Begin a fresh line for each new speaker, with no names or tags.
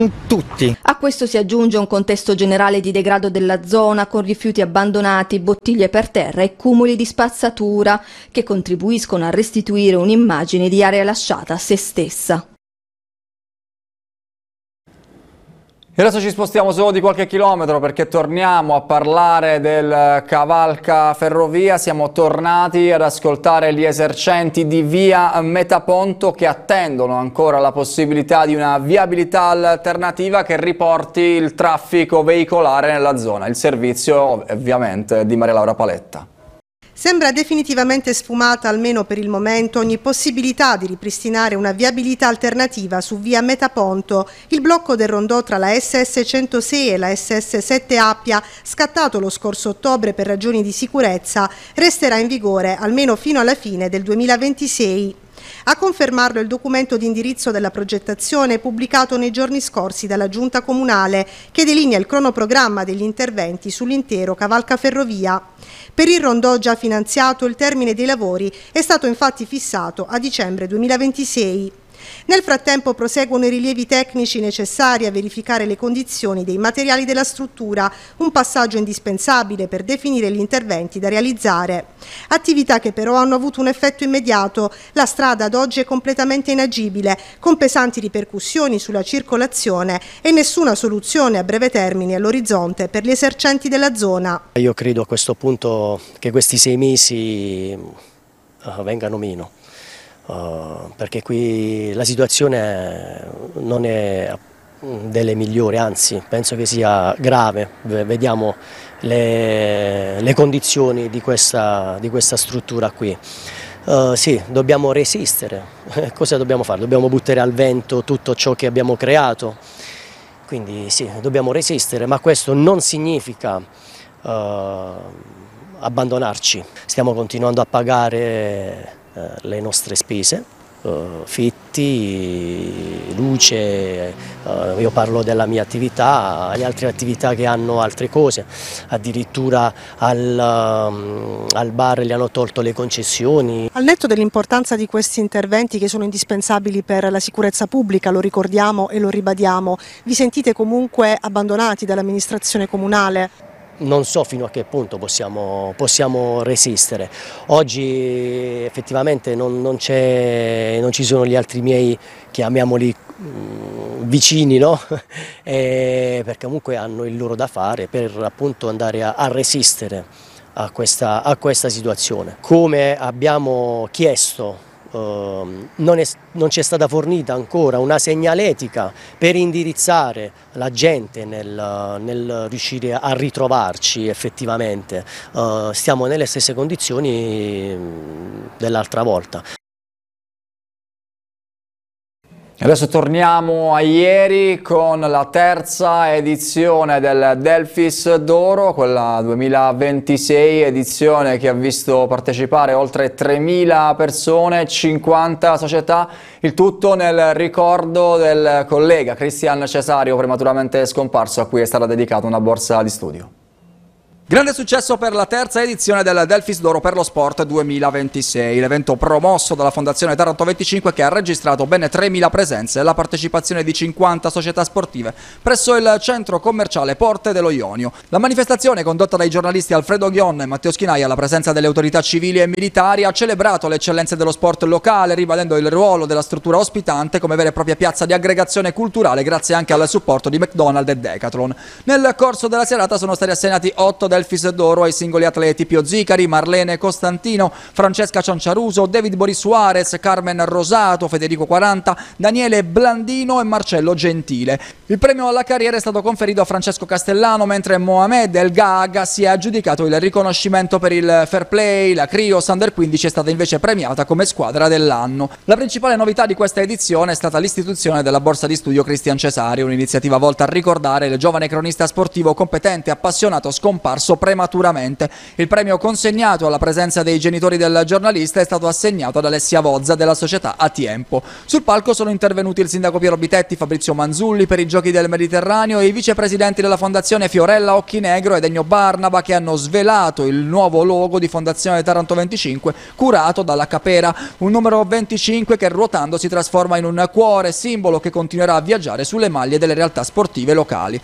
tutti.
A questo si aggiunge un contesto generale di degrado della zona, con rifiuti abbandonati, bottiglie per terra e cumuli di spazzatura che contribuiscono a restituire un'immagine di area lasciata a se stessa.
E adesso ci spostiamo solo di qualche chilometro perché torniamo a parlare del cavalca ferrovia. Siamo tornati ad ascoltare gli esercenti di via Metaponto che attendono ancora la possibilità di una viabilità alternativa che riporti il traffico veicolare nella zona. Il servizio ovviamente di Maria Laura Paletta.
Sembra definitivamente sfumata, almeno per il momento, ogni possibilità di ripristinare una viabilità alternativa su via Metaponto. Il blocco del rondò tra la SS 106 e la SS 7 Appia, scattato lo scorso ottobre per ragioni di sicurezza, resterà in vigore almeno fino alla fine del 2026. A confermarlo il documento di indirizzo della progettazione pubblicato nei giorni scorsi dalla Giunta Comunale, che delinea il cronoprogramma degli interventi sull'intero cavalcaferrovia. Per il rondò già finanziato il termine dei lavori è stato infatti fissato a dicembre 2026. Nel frattempo proseguono i rilievi tecnici necessari a verificare le condizioni dei materiali della struttura, un passaggio indispensabile per definire gli interventi da realizzare. Attività che però hanno avuto un effetto immediato. La strada ad oggi è completamente inagibile, con pesanti ripercussioni sulla circolazione e nessuna soluzione a breve termine all'orizzonte per gli esercenti della zona.
Io credo a questo punto che questi 6 mesi vengano meno. Perché qui la situazione non è delle migliori, anzi penso che sia grave. Vediamo le condizioni di questa struttura qui. Sì, dobbiamo resistere. Cosa dobbiamo fare? Dobbiamo buttare al vento tutto ciò che abbiamo creato. Quindi sì, dobbiamo resistere, ma questo non significa abbandonarci. Stiamo continuando a pagare le nostre spese, fitti, luce, io parlo della mia attività, le altre attività che hanno altre cose, addirittura al bar gli hanno tolto le concessioni.
Al netto dell'importanza di questi interventi che sono indispensabili per la sicurezza pubblica, lo ricordiamo e lo ribadiamo, vi sentite comunque abbandonati dall'amministrazione comunale?
Non so fino a che punto possiamo resistere. Oggi effettivamente non ci sono gli altri miei, chiamiamoli vicini, no? Perché comunque hanno il loro da fare per appunto andare a resistere a questa situazione. Come abbiamo chiesto, non ci è stata fornita ancora una segnaletica per indirizzare la gente nel riuscire a ritrovarci effettivamente. Stiamo nelle stesse condizioni dell'altra volta.
Adesso torniamo a ieri con la terza edizione del Delfis d'Oro, quella 2026, edizione che ha visto partecipare oltre 3.000 persone, 50 società, il tutto nel ricordo del collega Cristian Cesario, prematuramente scomparso, a cui è stata dedicata una borsa di studio.
Grande successo per la terza edizione del Delfis d'Oro per lo Sport 2026, l'evento promosso dalla Fondazione Taranto 25 che ha registrato ben 3.000 presenze e la partecipazione di 50 società sportive presso il centro commerciale Porte dello Ionio. La manifestazione, condotta dai giornalisti Alfredo Ghion e Matteo Schinaia alla presenza delle autorità civili e militari, ha celebrato le eccellenze dello sport locale, ribadendo il ruolo della struttura ospitante come vera e propria piazza di aggregazione culturale, grazie anche al supporto di McDonald's e Decathlon. Nel corso della serata sono stati assegnati 8 Delfis d'Oro ai singoli atleti: Pio Zicari, Marlene Costantino, Francesca Cianciaruso, David Boris Suarez, Carmen Rosato, Federico 40, Daniele Blandino e Marcello Gentile. Il premio alla carriera è stato conferito a Francesco Castellano, mentre Mohamed El Gaga si è aggiudicato il riconoscimento per il fair play. La Crios Under 15 è stata invece premiata come squadra dell'anno. La principale novità di questa edizione è stata l'istituzione della borsa di studio Cristian Cesario, un'iniziativa volta a ricordare il giovane cronista sportivo competente e appassionato scomparso scomparso prematuramente. Il premio consegnato alla presenza dei genitori del giornalista è stato assegnato ad Alessia Vozza della società A Tiempo. Sul palco sono intervenuti il sindaco Piero Bitetti, Fabrizio Manzulli per i Giochi del Mediterraneo e i vicepresidenti della fondazione Fiorella Occhinegro ed Ennio Barnaba, che hanno svelato il nuovo logo di Fondazione Taranto 25 curato dalla Capera, un numero 25 che ruotando si trasforma in un cuore, simbolo che continuerà a viaggiare sulle maglie delle realtà sportive locali.